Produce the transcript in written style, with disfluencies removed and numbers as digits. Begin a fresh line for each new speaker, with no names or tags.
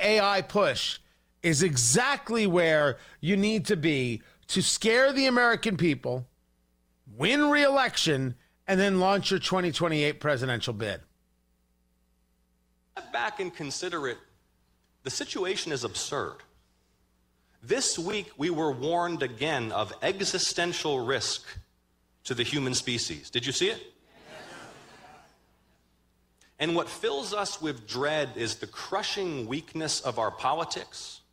AI push is exactly where you need to be to scare the American people, win re-election, and then launch your 2028 presidential bid.
Step back and consider it. The situation is absurd. This week, we were warned again of existential risk to the human species. Did you see it? And what fills us with dread is the crushing weakness of our politics,